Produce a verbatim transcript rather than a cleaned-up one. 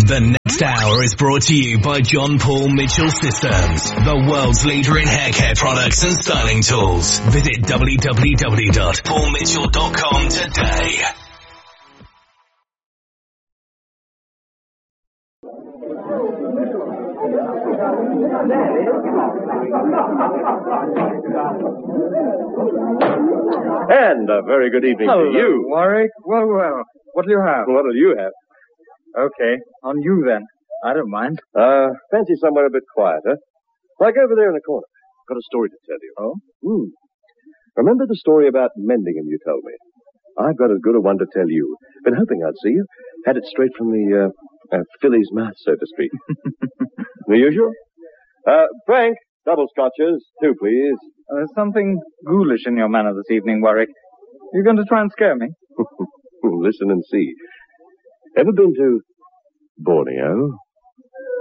The next hour is brought to you by John Paul Mitchell Systems, the world's leader in hair care products and styling tools. Visit w w w dot paul mitchell dot com today. And a very good evening Hello, to you. Warwick. Well, well. What'll you have? What'll you have? Okay. On you, then. I don't mind. Uh, fancy somewhere a bit quieter. Like over there in the corner. Got a story to tell you. Oh? Hmm. Remember the story about Mendingham you told me? I've got as good a one to tell you. Been hoping I'd see you. Had it straight from the, uh, uh filly's mouth, so to speak. The usual? Uh, Frank, double scotches, two, please. Uh, there's something ghoulish in your manner this evening, Warwick. You going to try and scare me? Listen and see. Ever been to Borneo?